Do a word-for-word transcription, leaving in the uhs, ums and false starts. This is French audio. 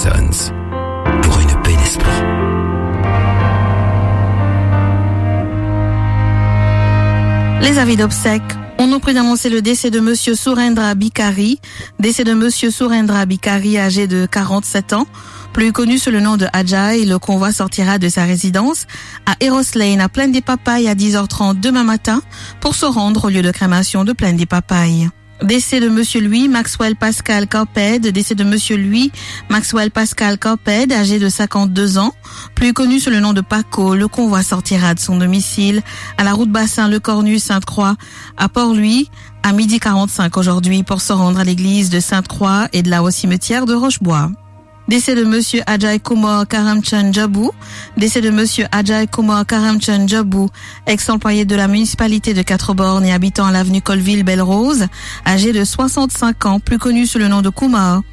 Sons. Pour une paix d'esprit. Les avis d'obsèques. On nous prie d'annoncer le décès de Monsieur Surendra Bikari, décès de Monsieur Surendra Bikari âgé de quarante-sept ans, plus connu sous le nom de Ajay. Le convoi sortira de sa résidence à Eros Lane à Plaine des Papayes à dix heures trente demain matin pour se rendre au lieu de crémation de Plaine des Papayes. Décès de Monsieur Louis Maxwell Pascal Corped, décès de Monsieur Louis Maxwell Pascal Corped, âgé de cinquante-deux ans, plus connu sous le nom de Paco. Le convoi sortira de son domicile à la route Bassin Le Cornu Sainte-Croix à Port-Louis à midi quarante-cinq aujourd'hui pour se rendre à l'église de Sainte-Croix et de là au cimetière de Rochebois. Décès de Monsieur Ajay Kumar Karamchan Jabou, décès de Monsieur Ajay Kumar Karamchan Jabou, ex-employé de la municipalité de Quatre-Bornes et habitant à l'avenue Colville Belle-Rose, âgé de soixante-cinq ans, plus connu sous le nom de Kumar.